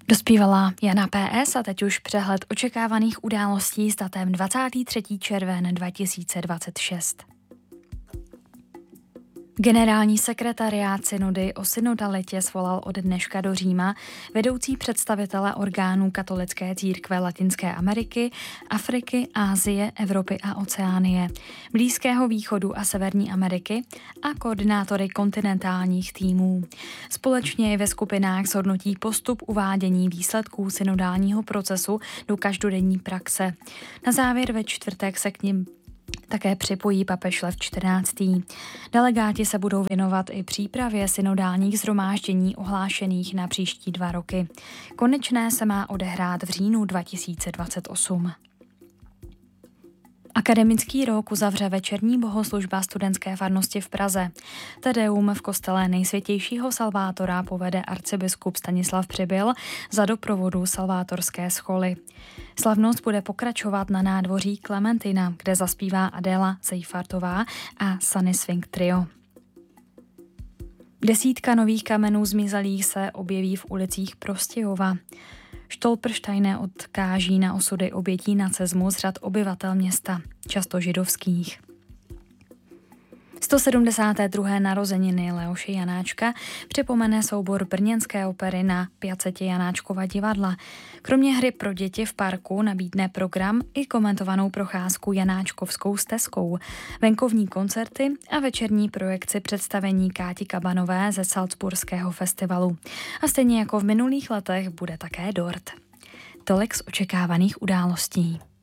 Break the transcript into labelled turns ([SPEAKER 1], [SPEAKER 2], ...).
[SPEAKER 1] Dospívala Jana PS a teď už přehled očekávaných událostí s datem 23. červen 2026. Generální sekretariát synody o synodalitě svolal od dneška do Říma vedoucí představitele orgánů katolické církve Latinské Ameriky, Afriky, Asie, Evropy a Oceánie, Blízkého východu a Severní Ameriky a koordinátory kontinentálních týmů. Společně je ve skupinách zhodnotí postup uvádění výsledků synodálního procesu do každodenní praxe. Na závěr ve čtvrtek se k nim také připojí papež Lev XIV. Delegáti se budou věnovat i přípravě synodálních shromáždění ohlášených na příští 2 roky. Konečné se má odehrát v říjnu 2028. Akademický rok uzavře večerní bohoslužba studentské farnosti v Praze. Tedeum v kostele Nejsvětějšího Salvátora povede arcibiskup Stanislav Přibyl za doprovodu Salvátorské scholy. Slavnost bude pokračovat na nádvoří Klementina, kde zaspívá Adéla Seyfartová a Sunny Swing Trio. 10 nových kamenů zmizelých se objeví v ulicích Prostějova. Stolpersteine odkáží na osudy obětí nacismu z řad obyvatel města, často židovských. 172. narozeniny Leoše Janáčka připomene soubor brněnské opery na Piacetě Janáčkova divadla. Kromě hry pro děti v parku nabídne program i komentovanou procházku Janáčkovskou stezkou, venkovní koncerty a večerní projekci představení Káti Kabanové ze Salzburského festivalu. A stejně jako v minulých letech bude také dort. Tolik z očekávaných událostí.